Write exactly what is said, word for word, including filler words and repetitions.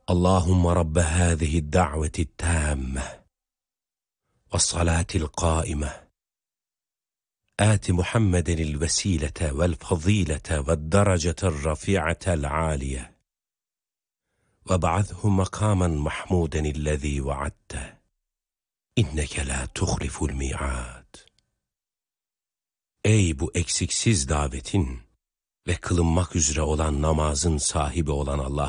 Allahümme Rabbe hâzihi da'veti tâmme ve salâtil qâime âti Muhammedenil vesilete vel fazilete ve derecetel rafi'atel âliye ve ba'athu makamen mahmudenillezî vaadte inneke la tuhliful mi'ad. Ey bu eksiksiz davetin ve kılınmak üzere olan namazın sahibi olan Allah